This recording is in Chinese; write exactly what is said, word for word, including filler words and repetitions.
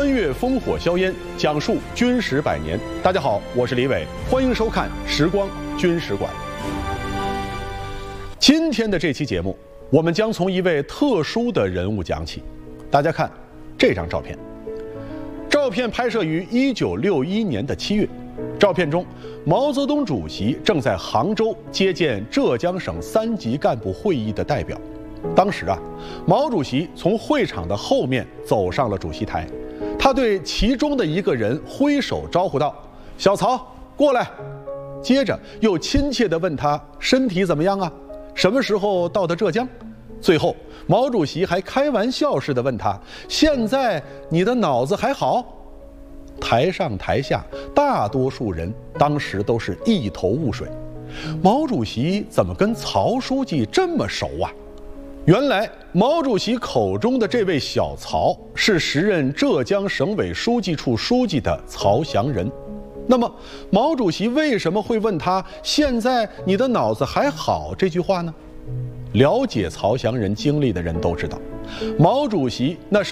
穿越烽火硝烟，讲述军史百年。大家好，我是李伟，欢迎收看《时光军史馆》。今天的这期节目，我们将从一位特殊的人物讲起。大家看这张照片，照片拍摄于一九六一年的七月。照片中，毛泽东主席正在杭州接见浙江省三级干部会议的代表。当时啊，毛主席从会场的后面走上了主席台，他对其中的一个人挥手招呼道：“小曹，过来。”接着又亲切地问他身体怎么样啊？什么时候到的浙江？最后，毛主席还开玩笑似的问他：“现在你的脑子还好？”台上台下，大多数人当时都是一头雾水。毛主席怎么跟曹书记这么熟啊？原来，毛主席口中的这位小曹是时任浙江省委书记处书记的曹祥仁。那么，毛主席为什么会问他“现在你的脑子还好”这句话呢？了解曹祥仁经历的人都知道，毛主席那是